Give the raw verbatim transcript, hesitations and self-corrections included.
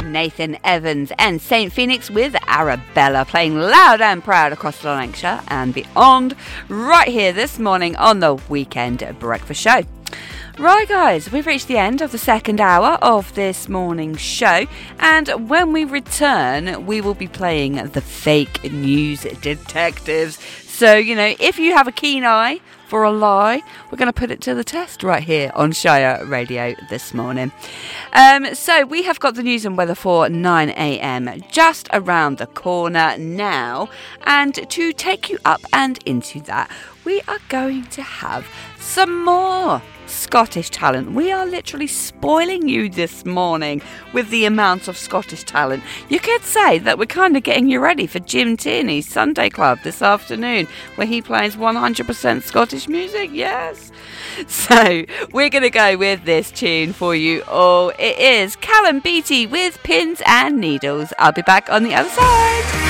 Nathan Evans and Saint Phoenix with Arabella, playing loud and proud across Lancashire and beyond, right here this morning on the Weekend Breakfast Show. Right guys, we've reached the end of the second hour of this morning's show, and when we return we will be playing the Fake News Detectives. So, you know, if you have a keen eye for a lie, we're going to put it to the test right here on Shire Radio this morning. Um, so we have got the news and weather for nine a.m. just around the corner now, and to take you up and into that, we are going to have some more Scottish talent. We are literally spoiling you this morning with the amount of Scottish talent. You could say that we're kind of getting you ready for Jim Tierney's Sunday Club this afternoon, where he plays one hundred percent Scottish music. Yes. So we're going to go with this tune for you all. It is Callum Beattie with Pins and Needles. I'll be back on the other side.